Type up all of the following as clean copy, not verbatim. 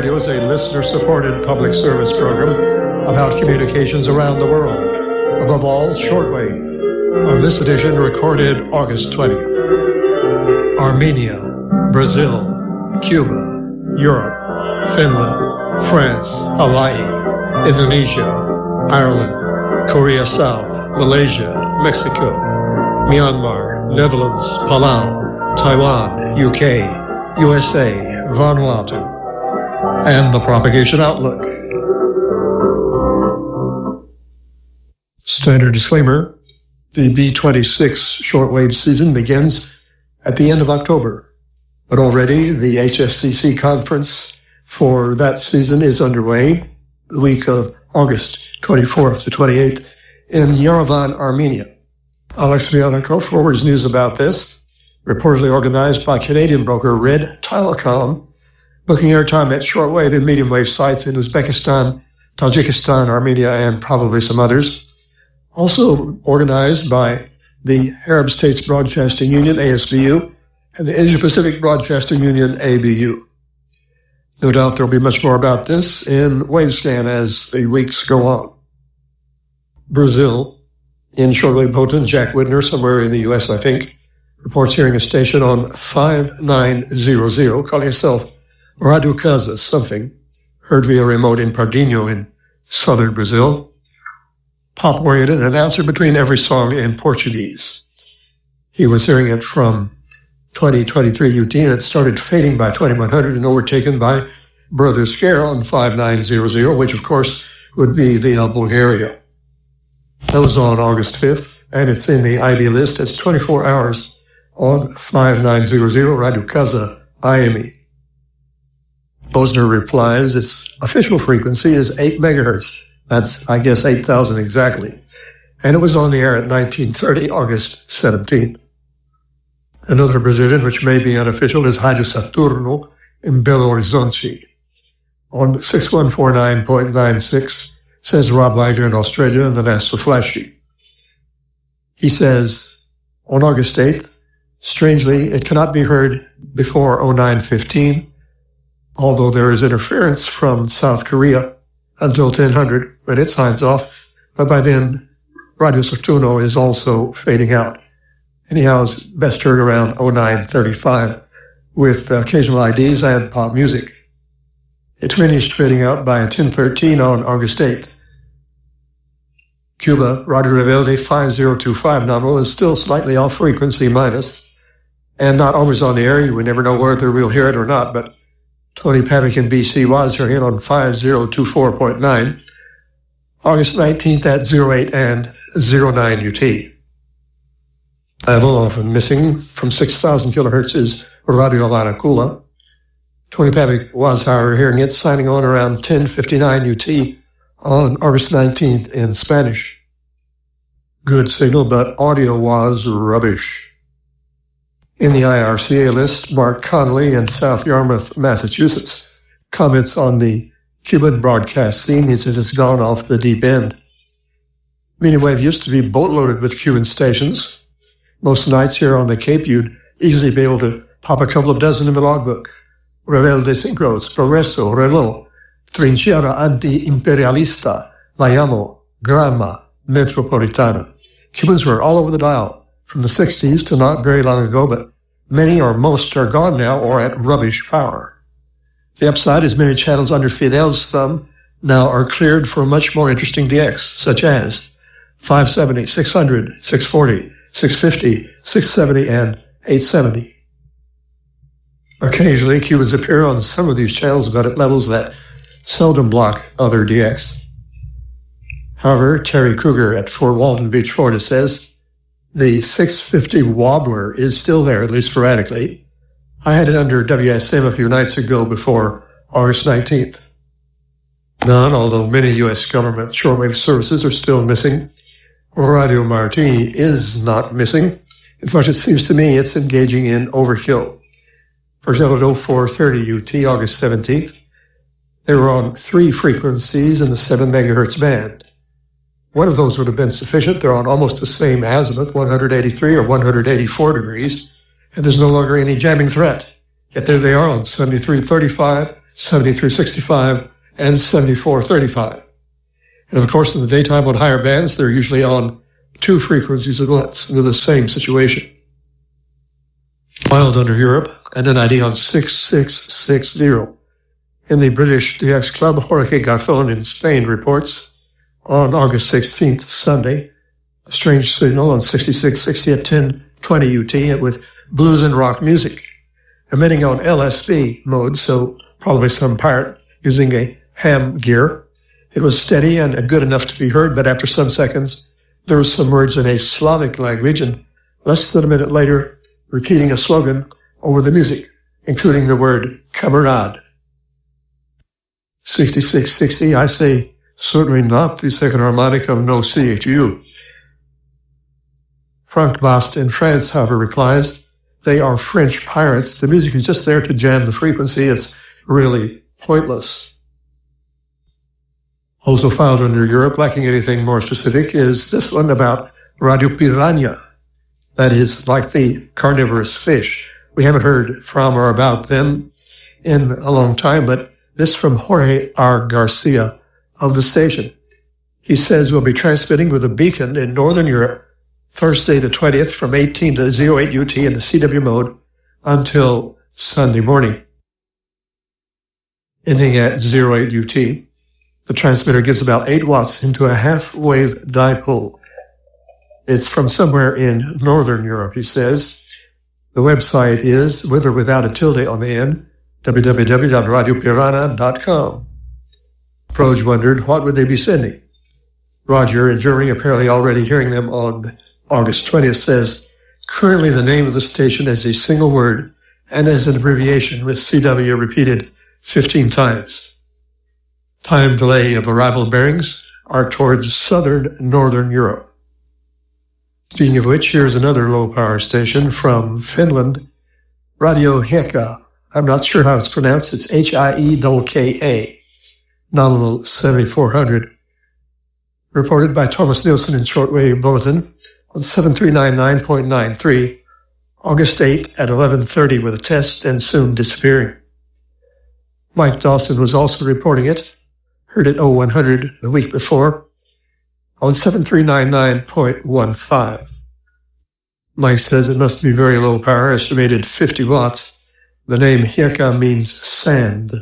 Radio is a listener-supported public service program about communications around the world. Above all, shortwave. On this edition, recorded August 20th. Armenia, Brazil, Cuba, Europe, Finland, France, Hawaii, Indonesia, Ireland, Korea South, Malaysia, Mexico, Myanmar, Netherlands, Palau, Taiwan, UK, USA, Vanuatu, and the propagation outlook. Standard disclaimer, the B-26 shortwave season begins at the end of October, but already the HFCC conference for that season is underway the week of August 24th to 28th in Yerevan, Armenia. Alex Mialenko forwards news about this, reportedly organized by Canadian broker Red Telecom, booking airtime at shortwave and medium wave sites in Uzbekistan, Tajikistan, Armenia, and probably some others. Also organized by the Arab States Broadcasting Union, ASBU, and the Asia Pacific Broadcasting Union, ABU. No doubt there will be much more about this in Wavescan as the weeks go on. Brazil, in shortwave potent Jack Widner, somewhere in the U.S., I think, reports hearing a station on 5900, calling itself Radio Casa something, heard via remote in Pardinho in southern Brazil. Pop-oriented announcer between every song in Portuguese. He was hearing it from 2023 UT, and it started fading by 2100 and overtaken by Brother Scare on 5900, which of course would be via Bulgaria. That was on August 5th, and it's in the IB list. It's 24 hours on 5900 Radio Casa IME. Bosner replies its official frequency is 8 megahertz. That's, I guess, 8,000 exactly. And it was on the air at 1930, August 17th. Another Brazilian, which may be unofficial, is Rádio Saturno in Belo Horizonte. On 6149.96, says Rob Wagner in Australia, and the Nasa Flashy. He says, on August 8th, strangely, it cannot be heard before 0915, although there is interference from South Korea until 1000 when it signs off, but by then, Radio Saturno is also fading out. Anyhow, it's best heard around 0935 with occasional IDs and pop music. It finished fading out by 1013 on August 8th. Cuba, Radio Rebelde 5025 nominal is still slightly off frequency minus, and not always on the air. We never know whether we'll hear it or not, but Tony Pavick in BC was hearing it on 5024.9, August 19th at 08 and 09 UT. Level often missing from 6,000 kilohertz is Radio Lanacula. Tony Pavick was, however, hearing it signing on around 10:59 UT on August 19th in Spanish. Good signal, but audio was rubbish. In the IRCA list, Mark Connolly in South Yarmouth, Massachusetts, comments on the Cuban broadcast scene. He says it's gone off the deep end. Medium wave used to be boatloaded with Cuban stations. Most nights here on the Cape, you'd easily be able to pop a couple of dozen in the logbook. Rebelde Sincros, Progreso, Reloj, Trinchera Anti-Imperialista, La Llamo, Granma, Metropolitana. Cubans were all over the dial from the 60s to not very long ago, but many or most are gone now or at rubbish power. The upside is many channels under Fidel's thumb now are cleared for much more interesting DX, such as 570, 600, 640, 650, 670, and 870. Occasionally, Cubans appear on some of these channels, but at levels that seldom block other DX. However, Terry Kruger at Fort Walton Beach, Florida says, the 650 wobbler is still there, at least sporadically. I had it under WSM a few nights ago before August 19th. None, although many U.S. government shortwave services are still missing. Radio Martí is not missing. In fact, it seems to me it's engaging in overkill. For example, at 0430 UT, August 17th, they were on 3 frequencies in the 7 megahertz band. One of those would have been sufficient. They're on almost the same azimuth, 183 or 184 degrees, and there's no longer any jamming threat. Yet there they are on 7335, 7365 and 7435. And of course, in the daytime on higher bands, they're usually on two frequencies at once into the same situation. Wild under Europe and an ID on 6660. In the British DX Club, Jorge Garzón in Spain reports on August 16th, Sunday, a strange signal on 6660 at 1020 UT with blues and rock music, emitting on LSB mode, so probably some pirate using a ham gear. It was steady and good enough to be heard, but after some seconds, there were some words in a Slavic language, and less than a minute later, repeating a slogan over the music, including the word kamerad. 6660, I say, certainly not the second harmonic of no CHU. Frank Bast in France, however, replies, they are French pirates. The music is just there to jam the frequency. It's really pointless. Also filed under Europe, lacking anything more specific, is this one about Radio Piranha. That is like the carnivorous fish. We haven't heard from or about them in a long time, but this from Jorge R. Garcia of the station. He says we'll be transmitting with a beacon in Northern Europe Thursday the 20th from 18 to 08 UT in the CW mode until Sunday morning. Ending at 08 UT, the transmitter gives about 8 watts into a half-wave dipole. It's from somewhere in Northern Europe, he says. The website is, with or without a tilde on the end, www.radiopiranha.com. Froge wondered, what would they be sending? Roger in Germany, apparently already hearing them on August 20th, says, currently the name of the station is a single word and as an abbreviation with CW repeated 15 times. Time delay of arrival bearings are towards southern Northern Europe. Speaking of which, here's another low-power station from Finland, Radio Hieka. I'm not sure how it's pronounced. It's Hieka, nominal 7400. Reported by Thomas Nielsen in Shortwave Bulletin on 7399.93, August 8 at 11:30 with a test and soon disappearing. Mike Dawson was also reporting it, heard it 0100 the week before, on 7399.15. Mike says it must be very low power, estimated 50 watts. The name Hieka means sand.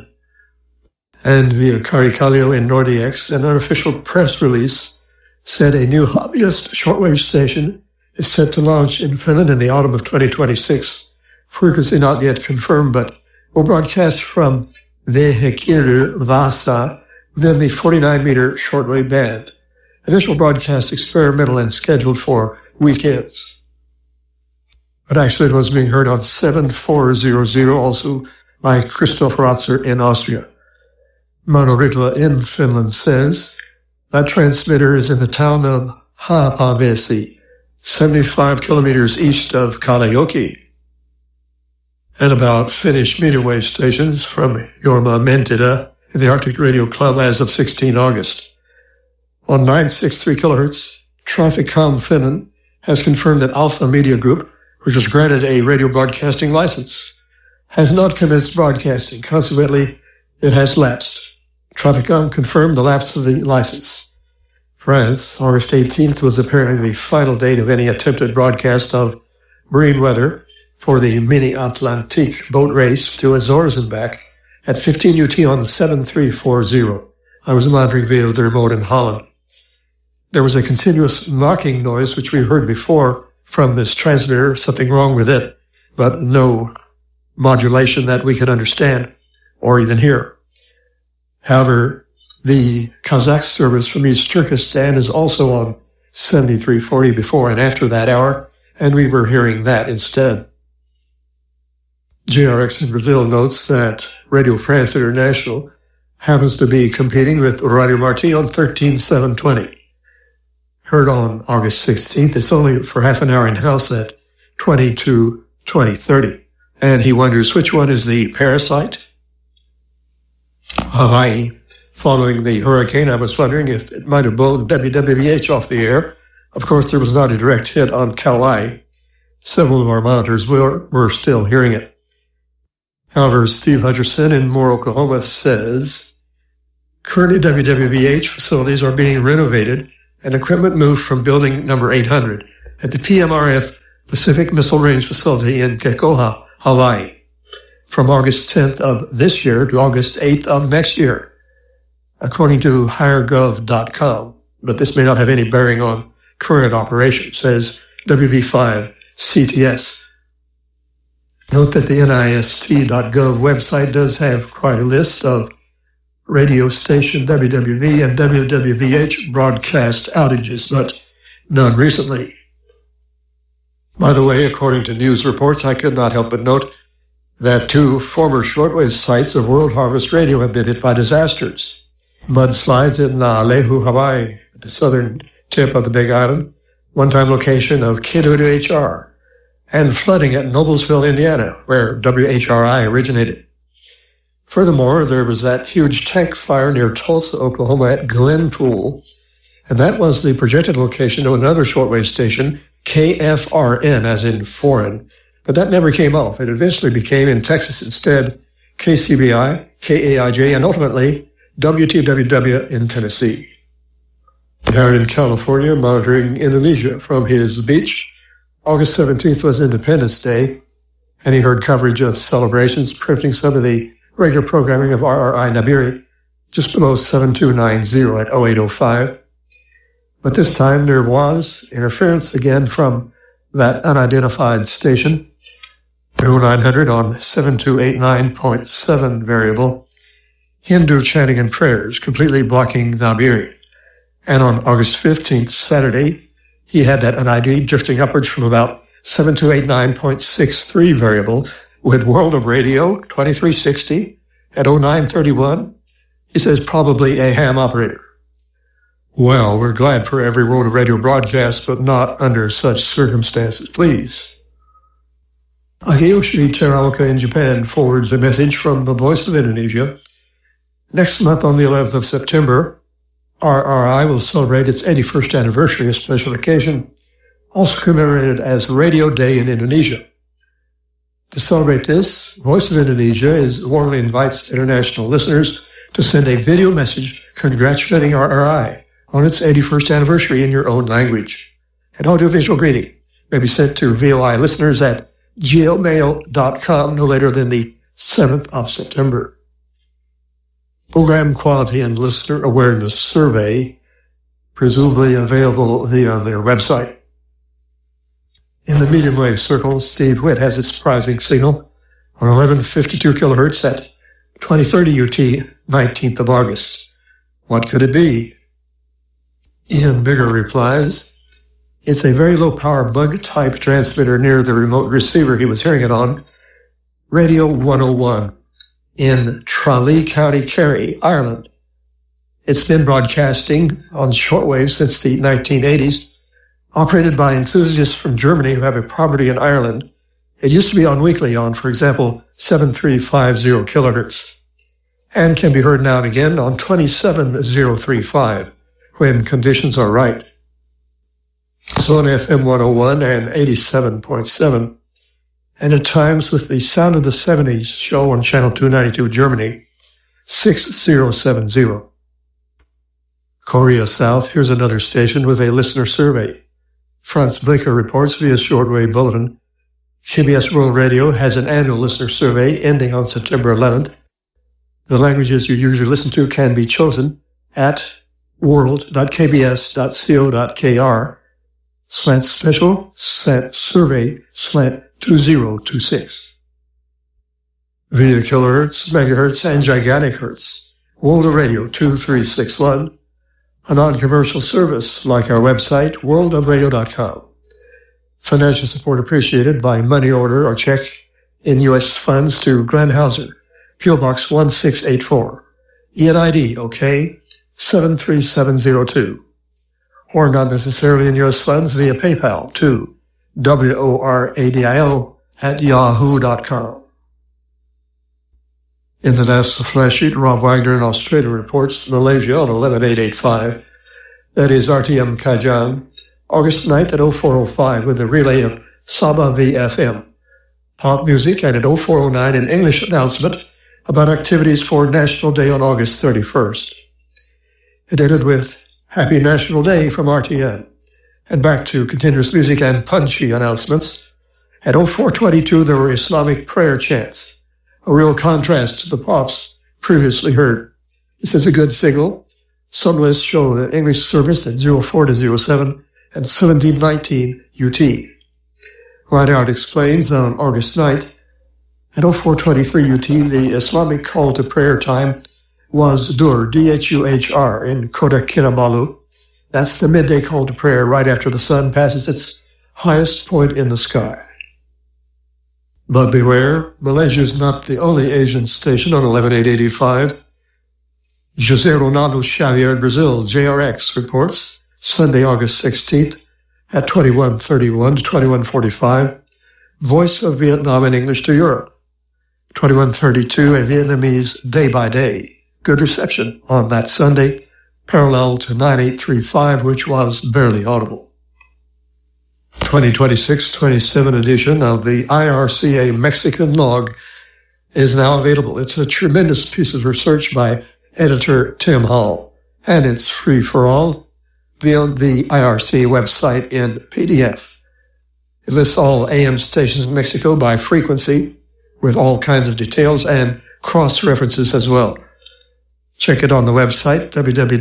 And via Caricalio in NordEX, an unofficial press release said a new hobbyist shortwave station is set to launch in Finland in the autumn of 2026. Frequency not yet confirmed, but will broadcast from Vehekirö Vasa within the 49-meter shortwave band. Initial broadcast experimental and scheduled for weekends. But actually it was being heard on 7400, also by Christoph Ratzer in Austria. Mano Ritva in Finland says that transmitter is in the town of Haapavesi, 75 kilometers east of Kalajoki. And about Finnish meter wave stations from Jorma Mentida in the Arctic Radio Club as of 16 August. On 963 kilohertz, Traficom Finland has confirmed that Alpha Media Group, which was granted a radio broadcasting license, has not commenced broadcasting. Consequently, it has lapsed. Traficom confirmed the lapse of the license. France, August 18th, was apparently the final date of any attempted broadcast of marine weather for the Mini Atlantique boat race to Azores and back at 15 UT on 7340. I was monitoring via the remote in Holland. There was a continuous knocking noise, which we heard before from this transmitter, something wrong with it, but no modulation that we could understand or even hear. However, the Kazakh service from East Turkestan is also on 7340 before and after that hour, and we were hearing that instead. JRX in Brazil notes that Radio France International happens to be competing with Radio Marti on 13720. Heard on August 16th. It's only for half an hour in-house at 20 to 2030. And he wonders which one is the parasite? Hawaii. Following the hurricane, I was wondering if it might have blown WWVH off the air. Of course, there was not a direct hit on Kauai. Several of our monitors were still hearing it. However, Steve Hutcherson in Moore, Oklahoma says, currently WWBH facilities are being renovated and equipment moved from building number 800 at the PMRF Pacific Missile Range facility in Kekoha, Hawaii, from August 10th of this year to August 8th of next year, according to HireGov.com. But this may not have any bearing on current operation, says WB5 CTS. Note that the NIST.gov website does have quite a list of radio station WWV and WWVH broadcast outages, but none recently. By the way, according to news reports, I could not help but note that 2 former shortwave sites of World Harvest Radio have been hit by disasters. Mudslides in Naalehu, Hawaii, at the southern tip of the Big Island, one-time location of KWHR, and flooding at Noblesville, Indiana, where WHRI originated. Furthermore, there was that huge tank fire near Tulsa, Oklahoma at Glenpool, and that was the projected location of another shortwave station, KFRN, as in foreign, but that never came off. It eventually became, in Texas instead, KCBI, KAIJ, and ultimately WTWW in Tennessee. Jared in California, monitoring Indonesia from his beach. August 17th was Independence Day, and he heard coverage of celebrations, preempting some of the regular programming of RRI Nabiri, just below 7290 at 0805. But this time there was interference again from that unidentified station, 0900 on 7289.7 variable, Hindu chanting and prayers, completely blocking Nabiri. And on August 15th, Saturday, he had that NID drifting upwards from about 7289.63 variable with World of Radio 2360 at 0931. He says probably a ham operator. Well, we're glad for every World of Radio broadcast, but not under such circumstances, please. Akiyoshi Teraoka in Japan forwards a message from the Voice of Indonesia. Next month on the 11th of September, RRI will celebrate its 81st anniversary, a special occasion, also commemorated as Radio Day in Indonesia. To celebrate this, Voice of Indonesia warmly invites international listeners to send a video message congratulating RRI on its 81st anniversary in your own language. An audiovisual greeting may be sent to VOI listeners at gmail.com no later than the 7th of September. Program Quality and Listener Awareness Survey, presumably available via their website. In the medium wave circle, Steve Witt has its surprising signal on 1152 kilohertz at 2030 UT, 19th of August. What could it be? Ian Bigger replies, it's a very low power bug type transmitter near the remote receiver he was hearing it on, Radio 101. In Tralee, County Kerry, Ireland. It's been broadcasting on shortwave since the 1980s, operated by enthusiasts from Germany who have a property in Ireland. It used to be on weekly on, for example, 7350 kilohertz, and can be heard now and again on 27035 when conditions are right. It's on FM 101 and 87.7. And at times with the Sound of the 70s show on Channel 292 Germany, 6070. Korea South, here's another station with a listener survey. Franz Blicker reports via shortwave bulletin. KBS World Radio has an annual listener survey ending on September 11th. The languages you usually listen to can be chosen at world.kbs.co.kr/special/survey/2026. Via kilohertz, megahertz, and gigantic hertz. World of Radio 2361. A non-commercial service like our website, worldofradio.com. Financial support appreciated by money order or check in U.S. funds to Glenn Hauser, P.O. Box 1684, ENID, OK, 73702. Or not necessarily in U.S. funds via PayPal to WORADIO@yahoo.com. In the NASA flash sheet, Rob Wagner in Australia reports Malaysia on 11885. That is RTM Kaijan, August 9th at 0405 with a relay of Sabah VFM. pop music, and at 0409 an English announcement about activities for National Day on August 31st. It ended with Happy National Day from RTN. And back to continuous music and punchy announcements. At 0422 there were Islamic prayer chants, a real contrast to the pops previously heard. This is a good signal. Some lists show the English service at 04 to 07 and 1719 UT. Rideout explains on August 9th, at 0423 UT, the Islamic call to prayer time was Dur, D-H-U-H-R, in Kota Kinabalu. That's the midday call to prayer right after the sun passes its highest point in the sky. But beware, Malaysia is not the only Asian station on 11885. José Ronaldo Xavier in Brazil, JRX, reports Sunday, August 16th at 21:31 to 21:45, Voice of Vietnam in English to Europe. 21:32, a Vietnamese day by day. Good reception on that Sunday, parallel to 9835, which was barely audible. 2026-27 edition of the IRCA Mexican Log is now available. It's a tremendous piece of research by editor Tim Hall, and it's free for all via the IRC website in PDF. It lists all AM stations in Mexico by frequency with all kinds of details and cross-references as well. Check it on the website,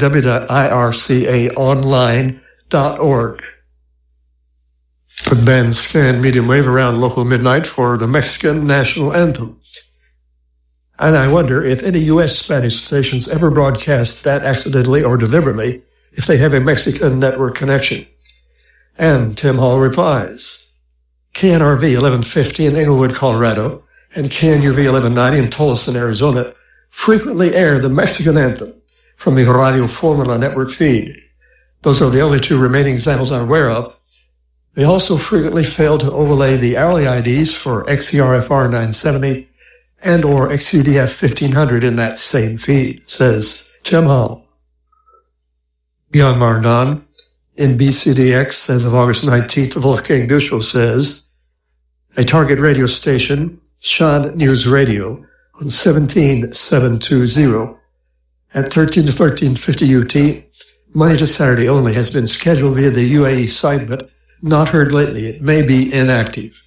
www.ircaonline.org. The band scanned medium wave around local midnight for the Mexican national anthem. And I wonder if any U.S. Spanish stations ever broadcast that accidentally or deliberately if they have a Mexican network connection. And Tim Hall replies, KNRV 1150 in Englewood, Colorado, and KNUV 1190 in Tolleson, Arizona, frequently air the Mexican anthem from the Radio Formula network feed. Those are the only two remaining examples I'm aware of. They also frequently fail to overlay the hourly IDs for XERFR 970 and or XUDF 1500 in that same feed, says Tim Hall. Beyond Mardan, in BCDX, as of August 19th, Wolfgang Duschel says, a target radio station, Shad News Radio, on 17720 at 13 to 1350 UT, Monday to Saturday only, has been scheduled via the UAE site, but not heard lately. It may be inactive.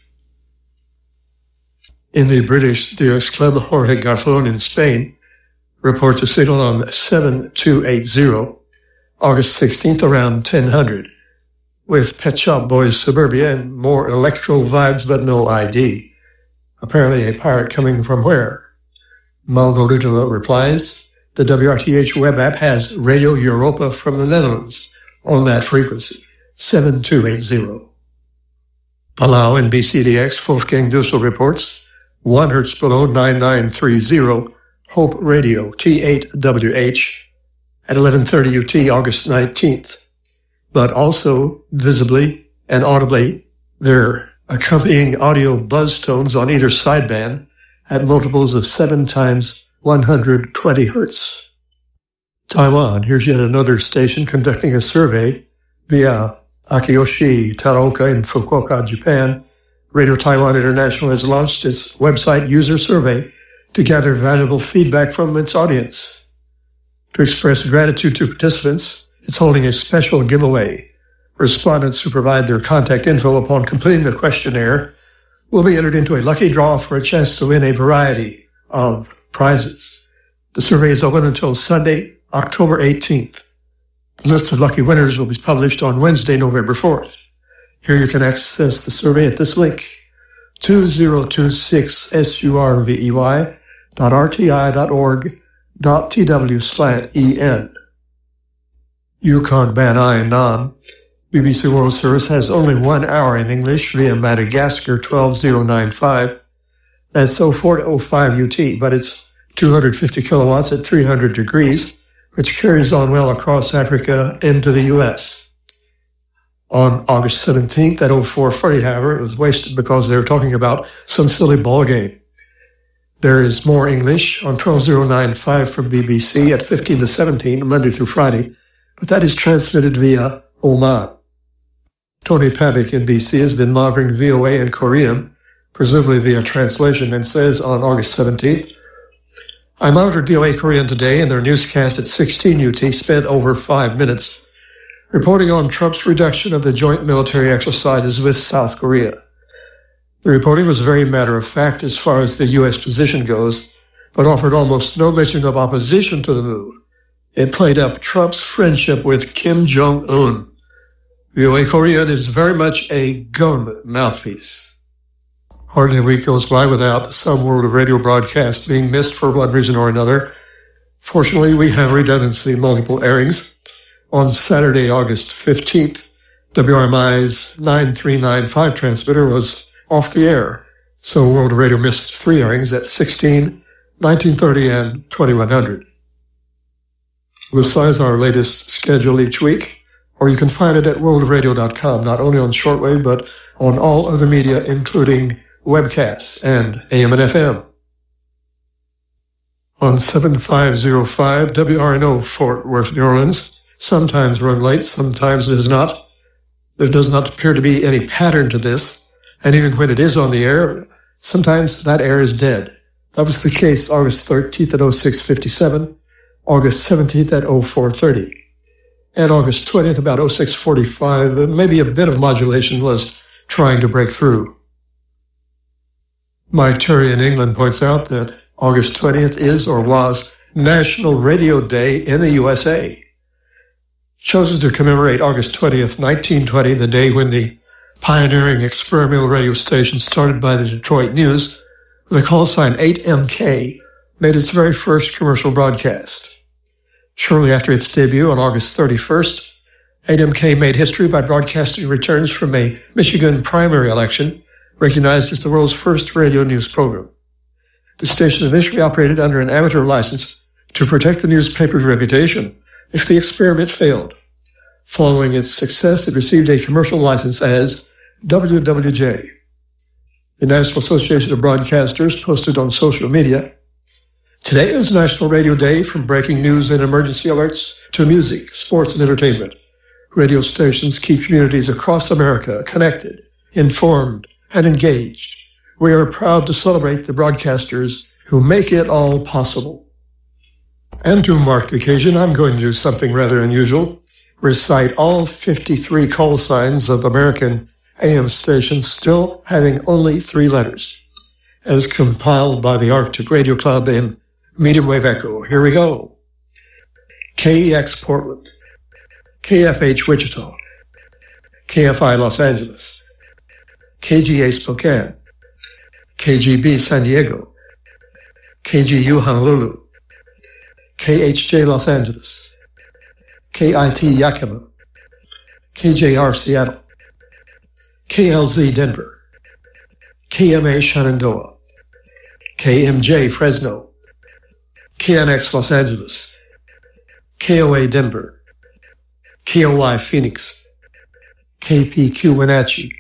In the British Theos Club, Jorge Garzón in Spain reports a signal on 7280, August 16th around 1000, with Pet Shop Boys Suburbia and more electro vibes but no ID. Apparently a pirate coming from where? Maldo Rutila replies, the WRTH web app has Radio Europa from the Netherlands on that frequency, 7280. Palau in BCDX, Wolfgang Dussel reports, 1 hertz below 9930, Hope Radio, T8WH, at 11:30 UT, August 19th. But also, visibly and audibly, there are accompanying audio buzz tones on either sideband at multiples of 7 times 120 hertz. Taiwan, here's yet another station conducting a survey via Akiyoshi Taraoka in Fukuoka, Japan. Radio Taiwan International has launched its website user survey to gather valuable feedback from its audience. To express gratitude to participants, it's holding a special giveaway. Respondents who provide their contact info upon completing the questionnaire will be entered into a lucky draw for a chance to win a variety of prizes. The survey is open until Sunday, October 18th. The list of lucky winners will be published on Wednesday, November 4th. Here you can access the survey at this link, 2026survey.rti.org.tw/en. Yukon Banai Nam, BBC World Service has only 1 hour in English via Madagascar 12095. That's 04 to 05 UT, but it's 250 kilowatts at 300 degrees, which carries on well across Africa into the U.S. On August 17th at 0440, however, it was wasted because they were talking about some silly ball game. There is more English on 12095 from BBC at 15 to 17, Monday through Friday, but that is transmitted via Oman. Tony Pavic in BC has been monitoring VOA in Korean presumably via translation, and says on August 17th, I monitored BOA Korean today, and their newscast at 16 UT spent over 5 minutes reporting on Trump's reduction of the joint military exercises with South Korea. The reporting was very matter-of-fact as far as the U.S. position goes, but offered almost no mention of opposition to the move. It played up Trump's friendship with Kim Jong-un. BOA Korean is very much a government mouthpiece. Hardly a week goes by without some World of Radio broadcast being missed for one reason or another. Fortunately, we have redundancy in multiple airings. On Saturday, August 15th, WRMI's 9395 transmitter was off the air, so World of Radio missed 3 airings at 16, 1930, and 2100. We'll size our latest schedule each week, or you can find it at worldofradio.com, not only on shortwave, but on all other media, including webcasts and AM and FM. On 7505 WRNO Fort Worth, New Orleans, sometimes run late, sometimes it is not. There does not appear to be any pattern to this, and even when it is on the air, sometimes that air is dead. That was the case August 13th at 0657, August 17th at 0430, and August 20th about 0645. Maybe a bit of modulation was trying to break through. Mike Terry in England points out that August 20th is or was National Radio Day in the USA. Chosen to commemorate August 20th, 1920, the day when the pioneering experimental radio station started by the Detroit News, with a call sign 8MK, made its very first commercial broadcast. Shortly after its debut on August 31st, 8MK made history by broadcasting returns from a Michigan primary election, recognized as the world's first radio news program. The station initially operated under an amateur license to protect the newspaper's reputation if the experiment failed. Following its success, it received a commercial license as WWJ. The National Association of Broadcasters posted on social media, today is National Radio Day. From breaking news and emergency alerts to music, sports, and entertainment, radio stations keep communities across America connected, informed, and engaged. We are proud to celebrate the broadcasters who make it all possible. And to mark the occasion, I'm going to do something rather unusual, recite all 53 call signs of American AM stations still having only 3 letters, as compiled by the Arctic Radio Club in Medium Wave Echo. Here we go. KEX Portland, KFH Wichita, KFI Los Angeles, KGA Spokane, KGB San Diego, KGU Honolulu, KHJ Los Angeles, KIT Yakima, KJR Seattle, KLZ Denver, KMA Shenandoah, KMJ Fresno, KNX Los Angeles, KOA Denver, KOY Phoenix, KPQ Wenatchee,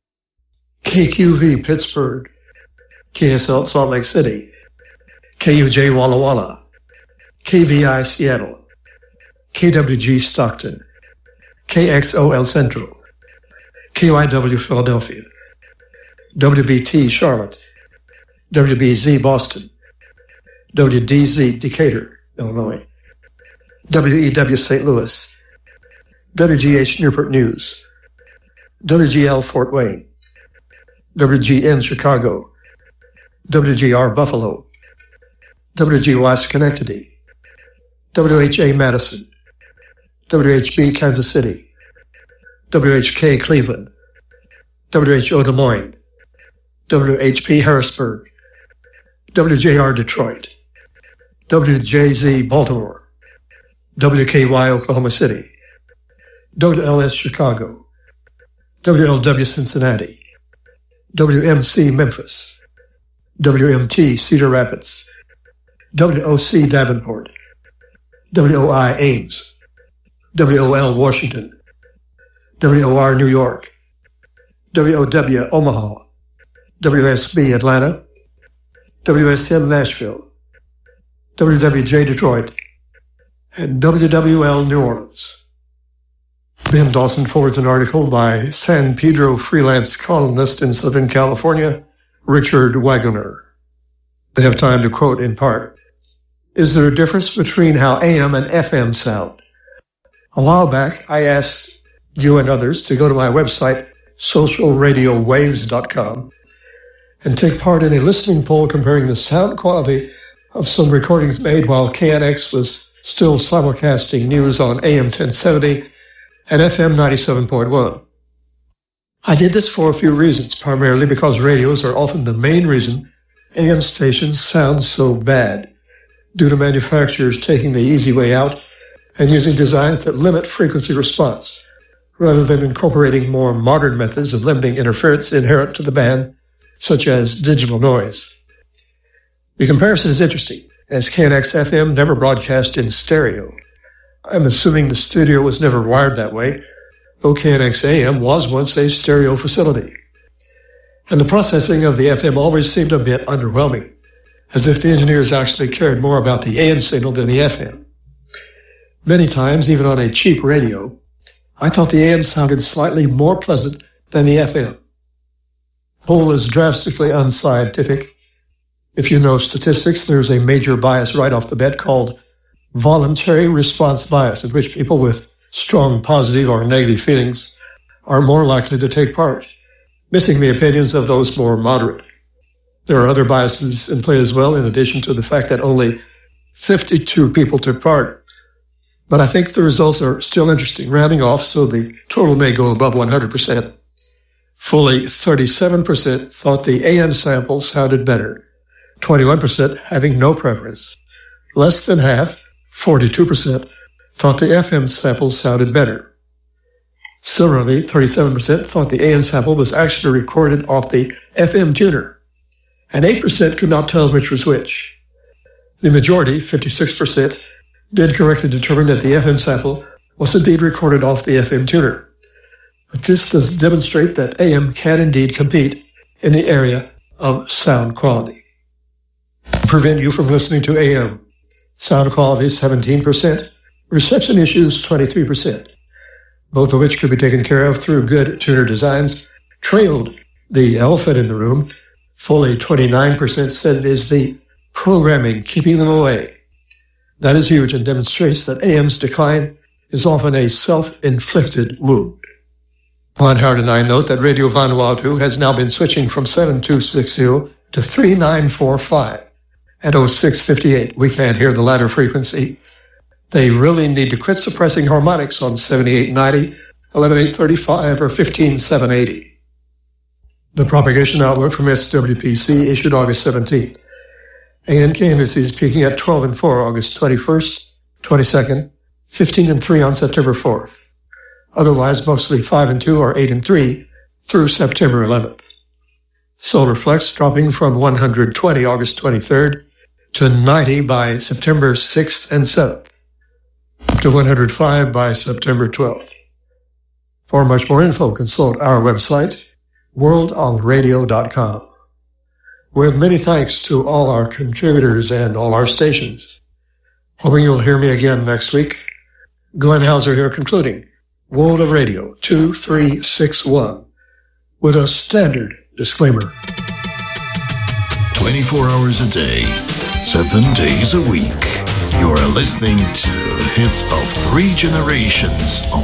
KQV Pittsburgh, KSL Salt Lake City, KUJ Walla Walla, KVI Seattle, KWG Stockton, KXOL Central, KYW Philadelphia, WBT Charlotte, WBZ Boston, WDZ Decatur, Illinois, WEW St. Louis, WGH Newport News, WGL Fort Wayne, WGN Chicago, WGR Buffalo, WGY Schenectady, WHA Madison, WHB Kansas City, WHK Cleveland, WHO Des Moines, WHP Harrisburg, WJR Detroit, WJZ Baltimore, WKY Oklahoma City, WLS Chicago, WLW Cincinnati, WMC Memphis, WMT Cedar Rapids, WOC Davenport, WOI Ames, WOL Washington, WOR New York, WOW Omaha, WSB Atlanta, WSM Nashville, WWJ Detroit, and WWL New Orleans. Ben Dawson forwards an article by San Pedro freelance columnist in Southern California, Richard Wagner. They have time to quote in part, "Is there a difference between how AM and FM sound? A while back, I asked you and others to go to my website, socialradiowaves.com, and take part in a listening poll comparing the sound quality of some recordings made while KNX was still simulcasting news on AM 1070 and FM 97.1. I did this for a few reasons, primarily because radios are often the main reason AM stations sound so bad, due to manufacturers taking the easy way out and using designs that limit frequency response, rather than incorporating more modern methods of limiting interference inherent to the band, such as digital noise. The comparison is interesting, as KNX FM never broadcast in stereo. I'm assuming the studio was never wired that way, though KNX AM was once a stereo facility. And the processing of the FM always seemed a bit underwhelming, as if the engineers actually cared more about the AM signal than the FM. Many times, even on a cheap radio, I thought the AM sounded slightly more pleasant than the FM. Poll is drastically unscientific. If you know statistics, there's a major bias right off the bat called voluntary response bias, in which people with strong positive or negative feelings are more likely to take part, missing the opinions of those more moderate. There are other biases in play as well, in addition to the fact that only 52 people took part. But I think the results are still interesting, rounding off so the total may go above 100%. Fully 37% thought the AM sample sounded better, 21% having no preference. Less than half, 42%, thought the FM sample sounded better. Similarly, 37% thought the AM sample was actually recorded off the FM tuner, and 8% could not tell which was which. The majority, 56%, did correctly determine that the FM sample was indeed recorded off the FM tuner. But this does demonstrate that AM can indeed compete in the area of sound quality. Prevent you from listening to AM. Sound quality 17%, reception issues 23%, both of which could be taken care of through good tuner designs, trailed the elephant in the room. Fully 29% said it is the programming keeping them away. That is huge and demonstrates that AM's decline is often a self-inflicted wound. Juan Howard and I note that Radio Vanuatu has now been switching from 7260 to 3945 at 0658. We can't hear the latter frequency. They really need to quit suppressing harmonics on 7890, 11835, or 15780. The propagation outlook from SWPC issued August 17th. ANK indices peaking at 12 and 4 August 21st, 22nd, 15 and 3 on September 4th. Otherwise, mostly 5 and 2 or 8 and 3 through September 11th. Solar flux dropping from 120 August 23rd to 90 by September 6th and 7th, to 105 by September 12th. For much more info, consult our website, worldonradio.com. With many thanks to all our contributors and all our stations. Hoping you'll hear me again next week. Glenn Hauser here concluding World of Radio 2361 with a standard disclaimer. 24 hours a day, 7 days a week. You are listening to hits of 3 generations of